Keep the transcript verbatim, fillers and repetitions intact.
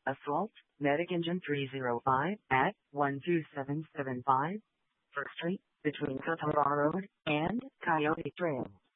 Assault, Medic Engine three oh five at one two seven seven five, First Street, between Catawba Road and Coyote Trail.